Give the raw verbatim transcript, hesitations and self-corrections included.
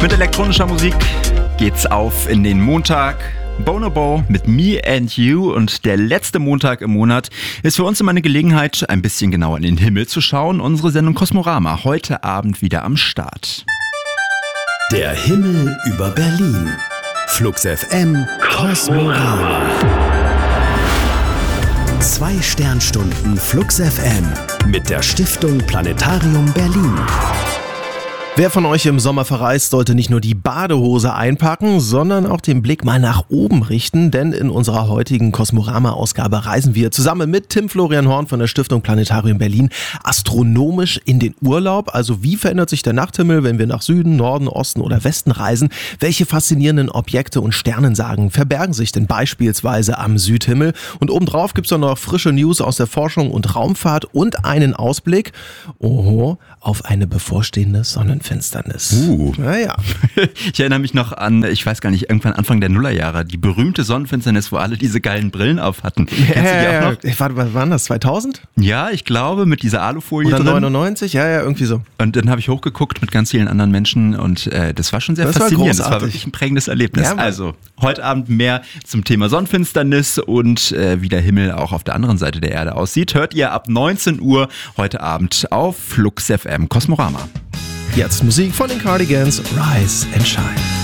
Mit elektronischer Musik geht's auf in den Montag. Bonobo mit Me and You, und der letzte Montag im Monat ist für uns immer eine Gelegenheit, ein bisschen genauer in den Himmel zu schauen. Unsere Sendung Kosmorama heute Abend wieder am Start. Der Himmel über Berlin. Flux F M Kosmorama. Zwei Sternstunden Flux F M mit der Stiftung Planetarium Berlin. Wer von euch im Sommer verreist, sollte nicht nur die Badehose einpacken, sondern auch den Blick mal nach oben richten, denn in unserer heutigen Kosmorama-Ausgabe reisen wir zusammen mit Tim Florian Horn von der Stiftung Planetarium Berlin astronomisch in den Urlaub. Also wie verändert sich der Nachthimmel, wenn wir nach Süden, Norden, Osten oder Westen reisen? Welche faszinierenden Objekte und Sternensagen verbergen sich denn beispielsweise am Südhimmel? Und obendrauf gibt's dann noch frische News aus der Forschung und Raumfahrt und einen Ausblick, oho, auf eine bevorstehende Sonnenfinsternis. Finsternis. Uh. Naja. Ich erinnere mich noch an, ich weiß gar nicht, irgendwann Anfang der Nullerjahre, die berühmte Sonnenfinsternis, wo alle diese geilen Brillen auf hatten. Ja, Kennst du die auch noch? Ja. Warte, was waren das? zweitausend? Ja, ich glaube, mit dieser Alufolie Oder drin. neunundneunzig? Ja, ja, irgendwie so. Und dann habe ich hochgeguckt mit ganz vielen anderen Menschen und äh, das war schon sehr Das war faszinierend. Das war großartig. wirklich ein prägendes Erlebnis. Ja, also, heute Abend mehr zum Thema Sonnenfinsternis und äh, wie der Himmel auch auf der anderen Seite der Erde aussieht, hört ihr ab neunzehn Uhr heute Abend auf Flux F M Kosmorama. Jetzt Musik von den Cardigans, Rise and Shine.